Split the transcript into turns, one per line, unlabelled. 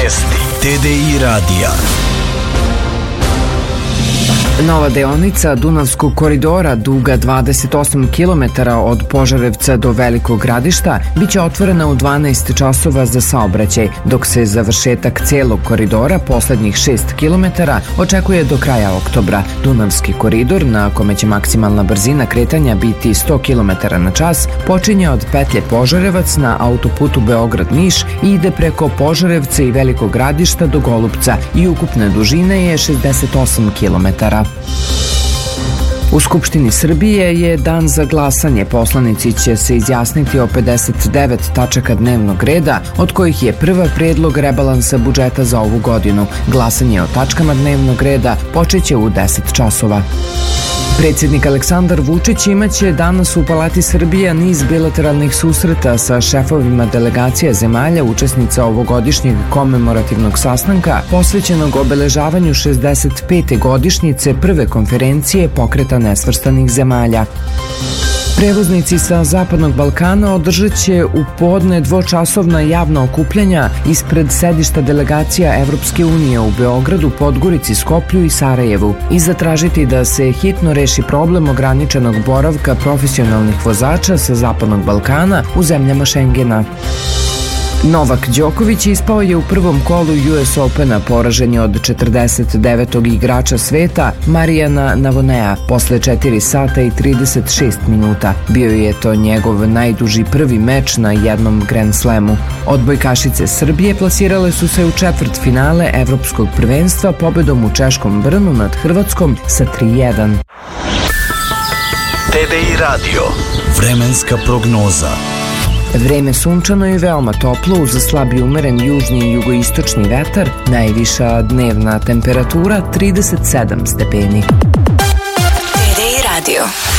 Vijesti TDI radija.
Nova deonica Dunavskog koridora, duga 28 km od Požarevca do Velikog Gradišta, biće otvorena u 12 časova za saobraćaj, dok se završetak celog koridora, poslednjih 6 km, očekuje do kraja oktobra. Dunavski koridor, na kome će maksimalna brzina kretanja biti 100 km na čas, počinje od petlje Požarevac na autoputu Beograd-Niš i ide preko Požarevca i Velikog Gradišta do Golupca i ukupne dužine je 68 km. U Skupštini Srbije je dan za glasanje. Poslanici će se izjasniti o 59 tačaka dnevnog reda, od kojih je prva predlog rebalansa budžeta za ovu godinu. Glasanje o tačkama dnevnog reda počeće u 10 časova. Predsjednik Aleksandar Vučić imaće danas u Palati Srbija niz bilateralnih susreta sa šefovima delegacija zemalja učesnica ovogodišnjeg komemorativnog sastanka posvećenog obeležavanju 65. godišnjice prve konferencije Pokreta nesvrstanih zemalja. Prevoznici sa Zapadnog Balkana održat će u podne dvočasovna javna okupljanja ispred sedišta delegacija Evropske unije u Beogradu, Podgorici, Skoplju i Sarajevu i zatražiti da se hitno reši problem ograničenog boravka profesionalnih vozača sa Zapadnog Balkana u zemljama Šengena. Novak Đoković ispao je u prvom kolu US Opena, poražen je od 49. igrača sveta Marijana Navonea posle 4 sata i 36 minuta. Bio je to njegov najduži prvi meč na jednom Grand Slamu. Odbojkašice Srbije plasirale su se u četvrtfinale Evropskog prvenstva pobedom u Češkom Brnu nad Hrvatskom sa 3:1.
TDI radio. Vremenska prognoza.
Vreme sunčano i veoma toplo uz slab i umeren južni i jugoistočni vetar, najviša dnevna temperatura 37 stepeni.
TDI radio.